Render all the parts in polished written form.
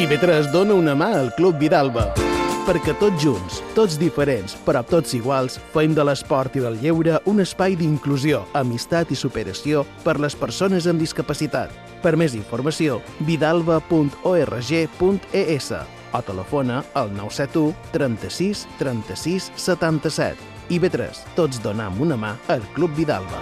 IB3 dona una mà al Club Vidalba. Perquè tots junts, tots diferents, però tots iguals, fem de l'esport i del lleure un espai d'inclusió, amistat i superació per les persones amb discapacitat. Per més informació, vidalba.org.es o telefona al 971 36 36 77. IB3, tots donam una mà al Club Vidalba.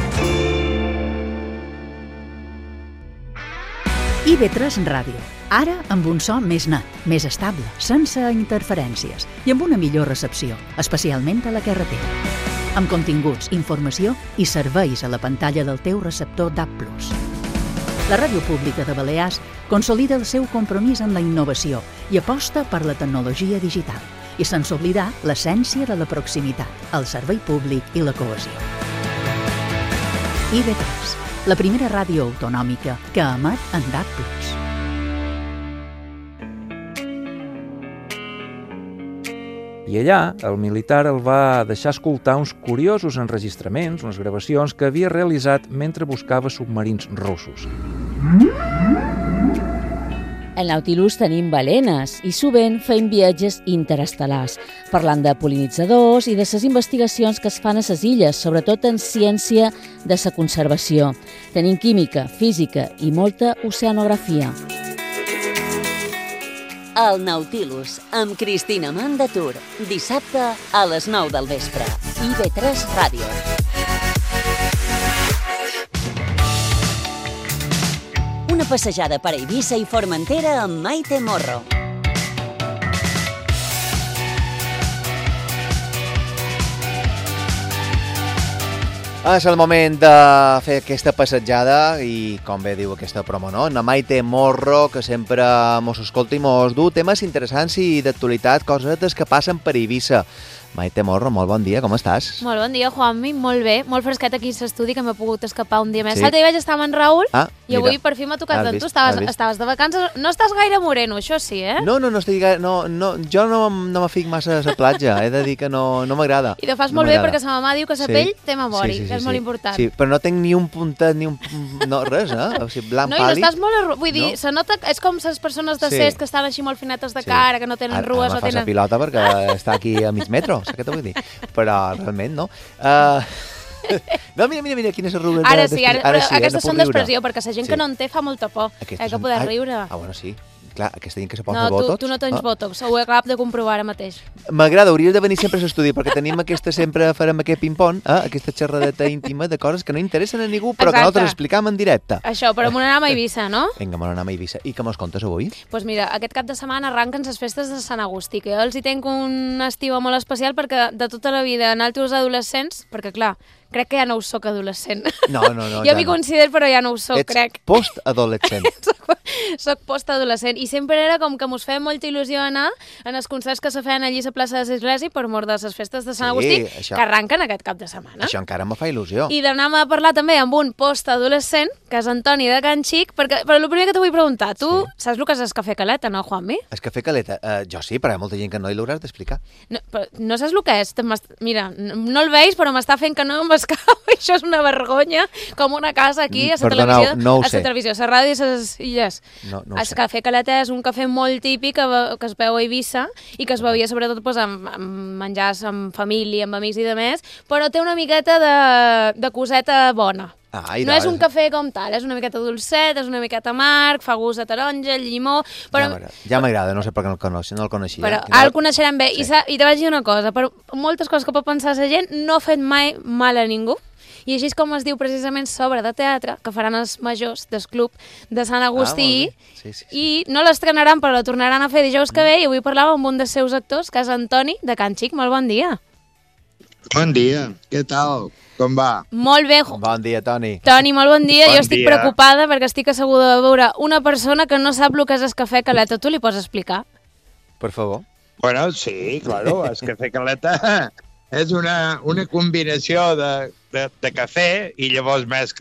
IB3 Ràdio. Ara amb un so més net, més estable, sense interferències i amb una millor recepció, especialment a la carretera. Amb continguts, informació i serveis a la pantalla del teu receptor DAB+. La Ràdio Pública de Balears consolida el seu compromís amb la innovació i aposta per la tecnologia digital, i sense oblidar l'essència de la proximitat, el servei públic i la cohesió. IB3, la primera ràdio autonòmica que emet en DAB+. I allà, el militar el va deixar escoltar uns curiosos enregistraments, unes gravacions que havia realitzat mentre buscava submarins russos. Al Nautilus tenim balenes i sovint fem viatges interestel·lars, parlant de pol·linitzadors i de les investigacions que es fan a les illes, sobretot en ciència de la conservació. Tenim química, física i molta oceanografia. El Nautilus, amb Cristina Mandatur, dissabte a les 9 del vespre. IB3 Ràdio. Una passejada per Eivissa i Formentera amb Maite Morro. És el moment de fer aquesta passejada i, com bé diu aquesta promo, no? Na Maite Morro, que sempre mos escolta i mos du temes interessants i d'actualitat, cosetes que passen per Eivissa. Maite Morro, molt bon dia, com estàs? Molt bon dia, Juanmi, molt bé, molt fresquet aquí a l'estudi, que m'he pogut escapar un dia més. L'altre dia vaig estar amb en Raül i avui per fi m'ha tocat amb tu. Estaves de vacances, no estàs gaire moreno, això sí, eh? No estic gaire, jo no me fic massa a la platja, he de dir que no m'agrada. I te fas molt bé perquè sa mamà diu que la pell té memori, que és molt important. Sí, però no tinc ni un puntet, no, res, O sigui, blanc pàl·lid. No, i estàs molt vull dir, se nota, és com les persones de CES que estan així molt finetes de cara, que no tenen rues o tenen... Ara me fas la pilota perquè està aquí a mig metro, saps què t'ho vull dir? Però realment no. No, mira, quines arrugues. Ara sí, aquestes són d'expressió, perquè la gent que no en té fa molta por, que poder riure. Bueno, sí. Clar, aquesta gent que se posa botox... No, tu no tens botox, ho acabo de comprovar ara mateix. M'agrada, hauries de venir sempre a l'estudi, perquè tenim sempre farem aquest ping-pong, aquesta xerradeta íntima de coses que no interessen a ningú, però que nosaltres explicam en directe. Això, però m'anem a Eivissa, no? Vinga, m'anem a Eivissa. I què mos contes avui? Doncs mira, aquest cap de setmana arrenquen les festes de Sant Agustí, que jo els hi tenc una estima molt especial perquè de tota la vida, en altres adolescents, perquè clar, crec que ja no ho soc adolescent. No. Jo m'hi considero, però ja no ho soc, crec. Ets post-adolescent. Soc post-adolescent. I sempre era com que mos feia molta il·lusió anar en els concerts que se feien allí a la plaça de l'Església per mort de les festes de Sant Agustí, que arrenquen aquest cap de setmana. Això encara me fa il·lusió. I d'anar a parlar també amb un post-adolescent, que és Antoni de Can Xic, però el primer que te vull preguntar, tu saps el que és el cafè caleta, no, Juanmi? El cafè caleta? Jo sí, però hi ha molta gent que no hi l'hauràs d'explicar. No saps el que és? Mira, no el veig, però m'està fent que no m'escau. Això és una vergonya, com una casa aquí a la televisió. No ho sé. A la televisió, a la ràdio i a les illes. No ho sé. El cafè caleta és un cafè molt típic que es veu a Eivissa i que es bevia sobretot amb menjars amb família, amb amics i de més, però té una miqueta de coseta bona. No és un cafè com tal, és una miqueta dolcet, és una miqueta amarg, fa gust de taronja, llimó... Ja m'agrada, no sé per què no el coneixia. Però ara el coneixerem bé. I te vaig dir una cosa, per moltes coses que pot pensar la gent, no ha fet mai mal a ningú. I així és com es diu precisament l'obra de teatre que faran els majors del club de Sant Agustí i no l'estrenaran però la tornaran a fer dijous que ve i avui parlava amb un dels seus actors que és Antoni de Can Xic. Molt bon dia. Bon dia, què tal? Com va? Molt bé. Bon dia, Toni. Toni, molt bon dia. Jo estic preocupada perquè estic asseguda de veure una persona que no sap el que és el cafè caleta. Tu li pots explicar? Per favor. Bueno, sí, claro, el cafè caleta és una combinació de cafè i llavors